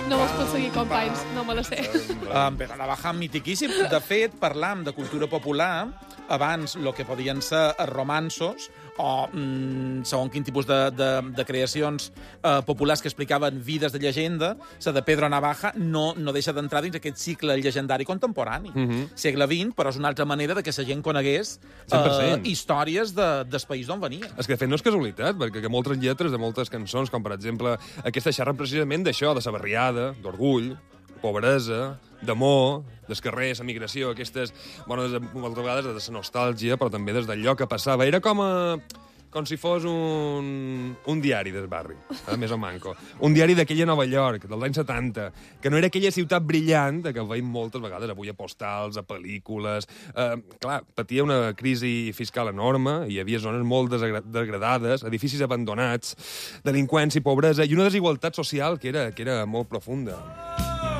No us puc seguir, companys, no me la sé. Pedro Navaja, mitiquíssim. De fet, parlam de cultura popular, abans el que podien ser romanços o segons quin tipus de creacions populars que explicaven vides de llegenda, la de Pedro Navaja no deixa d'entrar dins aquest cicle llegendari contemporani. Segle XX, però és una altra manera de que la gent conegués 100%. històries del país d'on venia. És que, de fet, no és casualitat, perquè que moltes lletres de moltes cançons, com per exemple aquesta, xerren precisament d'això, de la barriada, d'orgull, pobresa, d'amor, dels carrers, emigració, aquestes, bueno, moltes vegades des de la nostàlgia, però també des d'allò que passava. Era com si fos un diari del barri, més o manco. Un diari d'aquella Nova York, dels anys 70, que no era aquella ciutat brillant que veiem moltes vegades avui a postals, a pel·lícules. Clar, patia una crisi fiscal enorme, hi havia zones molt degradades, edificis abandonats, delinqüència i pobresa, i una desigualtat social que era molt profunda.